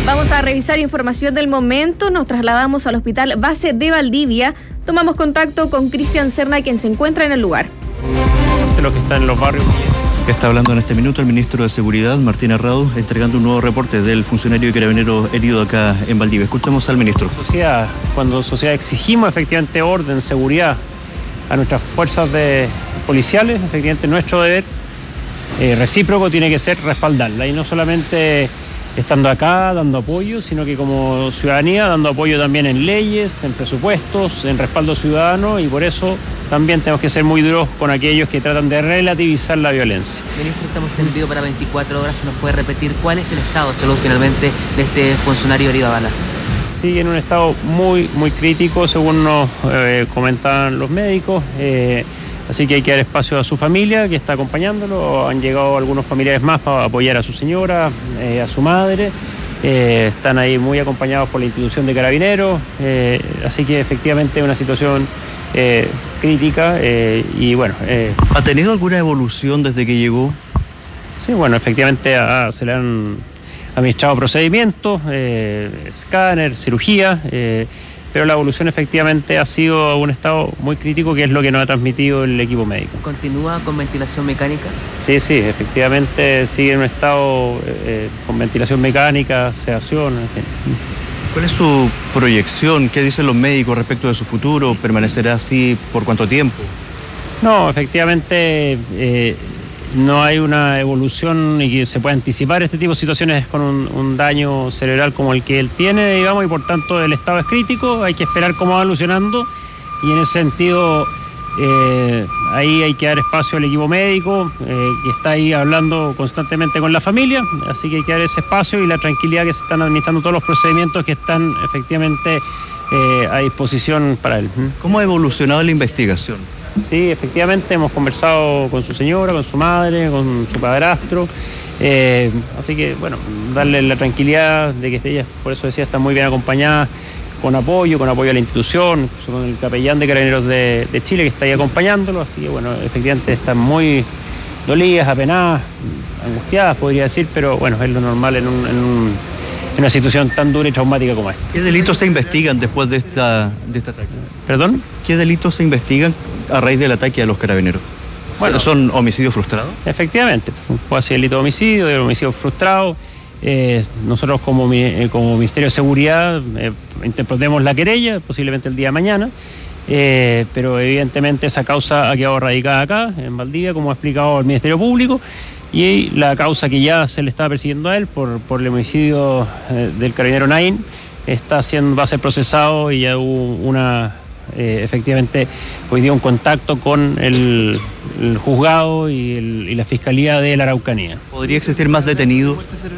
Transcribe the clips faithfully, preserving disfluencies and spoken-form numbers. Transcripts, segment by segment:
Vamos a revisar información del momento. Nos trasladamos al Hospital Base de Valdivia. Tomamos contacto con Cristian Serna, quien se encuentra en el lugar. De lo que está en los barrios. Que está hablando en este minuto el ministro de Seguridad, Martín Arrado, entregando un nuevo reporte del funcionario y carabinero herido acá en Valdivia. Escuchamos al ministro. Sociedad, cuando sociedad exigimos efectivamente orden, seguridad a nuestras fuerzas de policiales, efectivamente nuestro deber eh, recíproco tiene que ser respaldarla, y no solamente estando acá dando apoyo, sino que como ciudadanía dando apoyo también en leyes, en presupuestos, en respaldo ciudadano, y por eso también tenemos que ser muy duros con aquellos que tratan de relativizar la violencia. Ministro, estamos en vivo para veinticuatro horas. ¿Se nos puede repetir cuál es el estado de salud finalmente de este funcionario herido a bala? Sigue en un estado muy, muy crítico, según nos eh, comentaban los médicos. Eh, así que hay que dar espacio a su familia, que está acompañándolo. Han llegado algunos familiares más para apoyar a su señora, eh, a su madre. Eh, están ahí muy acompañados por la institución de Carabineros. Eh, así que efectivamente es una situación eh, crítica. Eh, y bueno. Eh, ¿Ha tenido alguna evolución desde que llegó? Sí, bueno, efectivamente a, se le han administrado procedimientos, eh, escáner, cirugía, eh, pero la evolución efectivamente ha sido a un estado muy crítico, que es lo que nos ha transmitido el equipo médico. ¿Continúa con ventilación mecánica? Sí, sí, efectivamente sigue en un estado eh, con ventilación mecánica, sedación, en fin. ¿Cuál es su proyección? ¿Qué dicen los médicos respecto de su futuro? ¿Permanecerá así por cuánto tiempo? No, efectivamente eh, no hay una evolución y que se pueda anticipar este tipo de situaciones con un, un daño cerebral como el que él tiene, digamos, y por tanto el estado es crítico. Hay que esperar cómo va evolucionando, y en ese sentido eh, ahí hay que dar espacio al equipo médico, eh, que está ahí hablando constantemente con la familia, así que hay que dar ese espacio y la tranquilidad que se están administrando todos los procedimientos que están efectivamente eh, a disposición para él. ¿Cómo ha evolucionado la investigación? Sí, efectivamente hemos conversado con su señora, con su madre, con su padrastro, eh, así que bueno, darle la tranquilidad de que ella, por eso decía, está muy bien acompañada, con apoyo, con apoyo a la institución, incluso con el capellán de Carabineros de, de Chile que está ahí acompañándolo, así que bueno, efectivamente están muy dolidas, apenadas, angustiadas podría decir, pero bueno, es lo normal en, un, en, un, en una situación tan dura y traumática como esta. ¿Qué delitos se investigan después de, esta, de este ataque? ¿Perdón? ¿Qué delitos se investigan a raíz del ataque a los carabineros? Bueno, ¿son homicidios frustrados? Efectivamente, puede ser delito de homicidio, de homicidio frustrado. Eh, nosotros como, eh, como Ministerio de Seguridad eh, interpretemos la querella, posiblemente el día de mañana, eh, pero evidentemente esa causa ha quedado radicada acá, en Valdivia, como ha explicado el Ministerio Público, y la causa que ya se le estaba persiguiendo a él por, por el homicidio eh, del carabinero Naín está siendo, va a ser procesado, y ya hubo una... Eh, efectivamente hoy día un contacto con el, el juzgado y, el, y la Fiscalía de la Araucanía. ¿Podría existir más detenidos?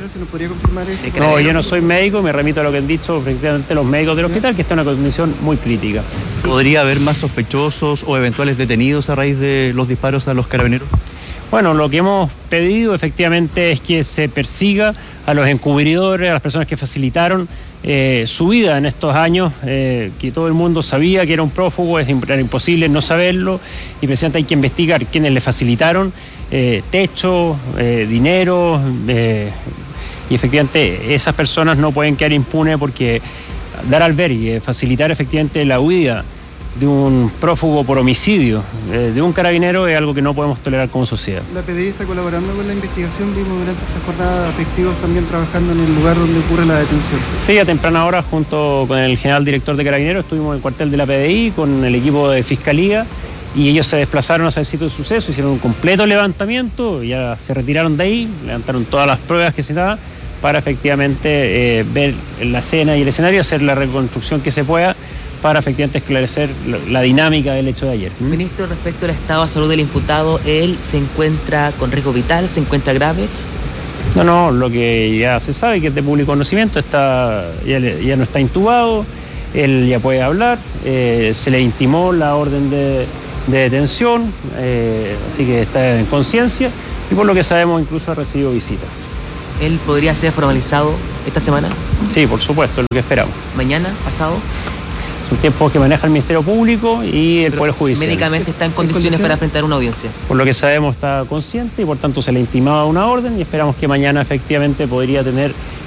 No, yo no soy médico, me remito a lo que han dicho efectivamente los médicos del hospital, que está en una condición muy crítica. ¿Podría haber más sospechosos o eventuales detenidos a raíz de los disparos a los carabineros? Bueno, lo que hemos pedido efectivamente es que se persiga a los encubridores, a las personas que facilitaron eh, su vida en estos años, eh, que todo el mundo sabía que era un prófugo, es, era imposible no saberlo, y precisamente hay que investigar quiénes le facilitaron eh, techo, eh, dinero, eh, y efectivamente esas personas no pueden quedar impunes, porque dar albergue, facilitar efectivamente la huida de un prófugo por homicidio, eh, de un carabinero, es algo que no podemos tolerar como sociedad. La P D I está colaborando con la investigación. Vimos durante esta jornada efectivos también trabajando en el lugar donde ocurre la detención. Sí, a temprana hora, junto con el general director de Carabineros, estuvimos en el cuartel de la P D I con el equipo de Fiscalía, y ellos se desplazaron hacia el sitio de suceso, hicieron un completo levantamiento, ya se retiraron de ahí, levantaron todas las pruebas que se daban para efectivamente eh, ver la escena y el escenario, hacer la reconstrucción que se pueda, para efectivamente esclarecer la dinámica del hecho de ayer. Ministro, respecto al estado de salud del imputado, ¿él se encuentra con riesgo vital, se encuentra grave? No, no, lo que ya se sabe, que es de público conocimiento, está, ya, ya no está intubado, él ya puede hablar, eh, se le intimó la orden de, de detención, eh, así que está en conciencia, y por lo que sabemos incluso ha recibido visitas. ¿Él podría ser formalizado esta semana? Sí, por supuesto, es lo que esperamos. ¿Mañana? ¿Pasado? Son tiempos que maneja el Ministerio Público y el Poder Judicial. ¿Médicamente está en condiciones para enfrentar una audiencia? Por lo que sabemos está consciente, y por tanto se le intimaba una orden, y esperamos que mañana efectivamente podría tener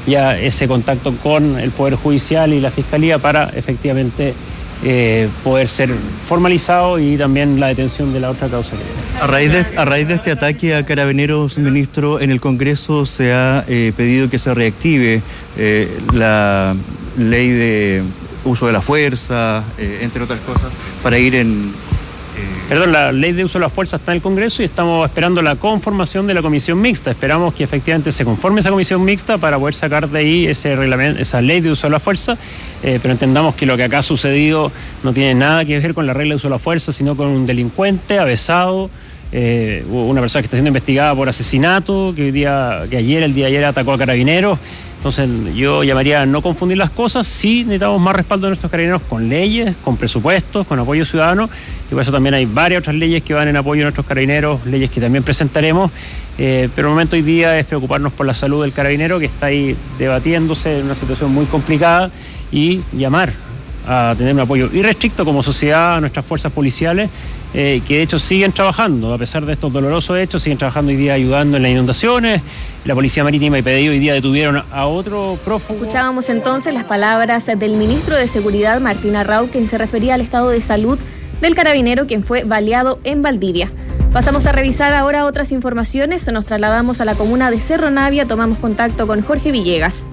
ya ese contacto con el Poder Judicial y la Fiscalía para efectivamente eh, poder ser formalizado y también la detención de la otra causa que viene. A raíz de, a raíz de este ataque a Carabineros, ministro, en el Congreso se ha eh, pedido que se reactive eh, la ley de uso de la fuerza, eh, entre otras cosas, para ir en... Eh... Perdón, la ley de uso de la fuerza está en el Congreso y estamos esperando la conformación de la comisión mixta. Esperamos que efectivamente se conforme esa comisión mixta para poder sacar de ahí ese reglamento, esa ley de uso de la fuerza, eh, pero entendamos que lo que acá ha sucedido no tiene nada que ver con la regla de uso de la fuerza, sino con un delincuente avesado, eh, una persona que está siendo investigada por asesinato, que hoy día, que ayer, el día de ayer atacó a Carabineros. Entonces yo llamaría a no confundir las cosas. Sí necesitamos más respaldo de nuestros carabineros con leyes, con presupuestos, con apoyo ciudadano, y por eso también hay varias otras leyes que van en apoyo de nuestros carabineros, leyes que también presentaremos, eh, pero el momento hoy día es preocuparnos por la salud del carabinero, que está ahí debatiéndose en una situación muy complicada, y llamar a tener un apoyo irrestricto como sociedad a nuestras fuerzas policiales, eh, que de hecho siguen trabajando, a pesar de estos dolorosos hechos, siguen trabajando hoy día ayudando en las inundaciones. La Policía Marítima y P D I hoy día detuvieron a otro prófugo. Escuchábamos entonces las palabras del ministro de Seguridad, Martín Arrau, quien se refería al estado de salud del carabinero quien fue baleado en Valdivia. Pasamos a revisar ahora otras informaciones. Nos trasladamos a la comuna de Cerro Navia, tomamos contacto con Jorge Villegas.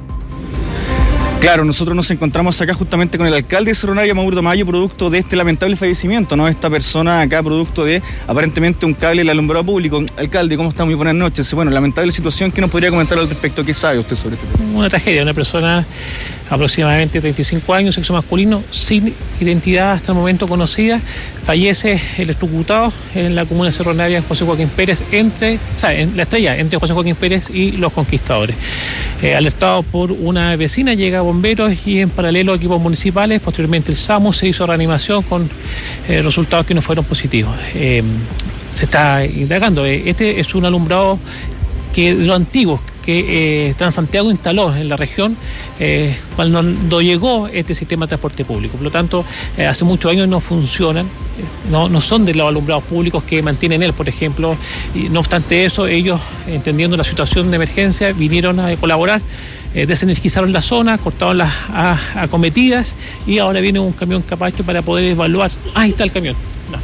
Claro, nosotros nos encontramos acá justamente con el alcalde de Cerro Navia, Mauro Tamayo, producto de este lamentable fallecimiento, ¿no? Esta persona acá, producto de aparentemente un cable del alumbrado público. Alcalde, ¿cómo está? Muy buenas noches. Bueno, lamentable situación. ¿Qué nos podría comentar al respecto? ¿Qué sabe usted sobre este tema? Una tragedia, una persona aproximadamente treinta y cinco años, sexo masculino, sin identidad hasta el momento conocida, fallece electrocutado en la comuna de Cerro Navia, José Joaquín Pérez, entre, o sea, en la estrella entre José Joaquín Pérez y Los Conquistadores. Eh, alertado por una vecina, llega bomberos y en paralelo equipos municipales. Posteriormente el SAMU se hizo reanimación con eh, resultados que no fueron positivos. Eh, se está indagando. Eh, este es un alumbrado que de los antiguos que eh, Transantiago instaló en la región eh, cuando llegó este sistema de transporte público. Por lo tanto, eh, hace muchos años no funcionan, no, no son de los alumbrados públicos que mantienen él, por ejemplo. Y no obstante eso, ellos, entendiendo la situación de emergencia, vinieron a colaborar. Eh, desenergizaron la zona, cortaron las a, acometidas y ahora viene un camión capacho para poder evaluar. Ahí está el camión. No.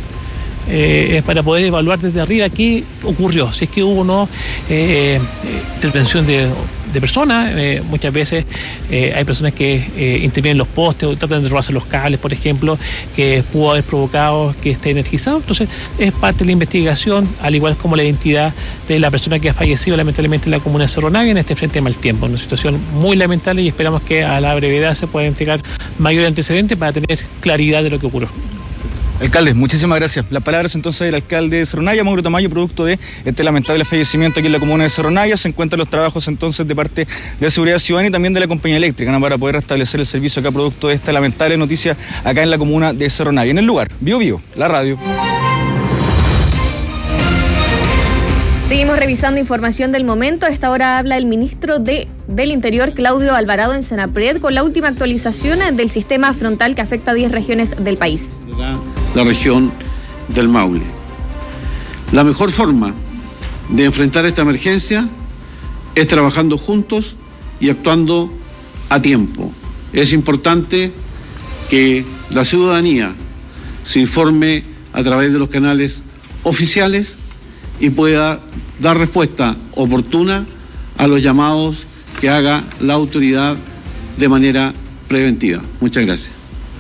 Eh, para poder evaluar desde arriba qué ocurrió, si es que hubo o no eh, intervención de, de personas. Eh, muchas veces eh, hay personas que eh, intervienen los postes o tratan de robarse los cables, por ejemplo, que pudo haber provocado que esté energizado. Entonces es parte de la investigación, al igual como la identidad de la persona que ha fallecido lamentablemente en la comuna de Cerro Navia en este frente de mal tiempo. Una situación muy lamentable y esperamos que a la brevedad se pueda entregar mayor antecedente para tener claridad de lo que ocurrió. Alcalde, muchísimas gracias. Las palabras entonces del alcalde de Cerro Navia, Mauro Tamayo, producto de este lamentable fallecimiento aquí en la comuna de Cerro Navia. Se encuentran los trabajos entonces de parte de Seguridad Ciudadana y también de la compañía eléctrica, ¿no? Para poder restablecer el servicio acá, producto de esta lamentable noticia acá en la comuna de Cerro Navia. En el lugar, Bio Bio, la radio. Seguimos revisando información del momento. A esta hora habla el ministro de, del Interior, Claudio Alvarado, en Senapred, con la última actualización del sistema frontal que afecta a diez regiones del país. La región del Maule. La mejor forma de enfrentar esta emergencia es trabajando juntos y actuando a tiempo. Es importante que la ciudadanía se informe a través de los canales oficiales y pueda dar respuesta oportuna a los llamados que haga la autoridad de manera preventiva. Muchas gracias.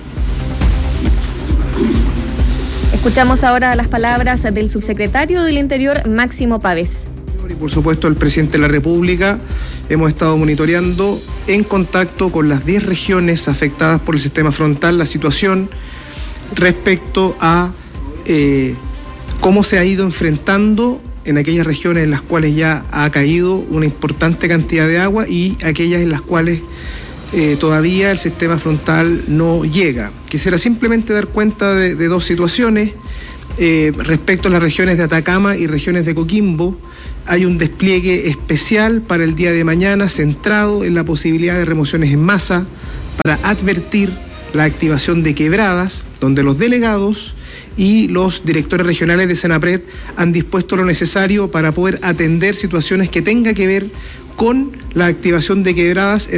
Escuchamos ahora las palabras del subsecretario del Interior, Máximo Pavés. Y por supuesto el presidente de la República. Hemos estado monitoreando en contacto con las diez regiones afectadas por el sistema frontal la situación respecto a eh, cómo se ha ido enfrentando en aquellas regiones en las cuales ya ha caído una importante cantidad de agua y aquellas en las cuales eh, todavía el sistema frontal no llega. Quisiera simplemente dar cuenta de, de dos situaciones. Eh, respecto a las regiones de Atacama y regiones de Coquimbo, hay un despliegue especial para el día de mañana centrado en la posibilidad de remociones en masa para advertir la activación de quebradas, donde los delegados y los directores regionales de Senapred han dispuesto lo necesario para poder atender situaciones que tengan que ver con la activación de quebradas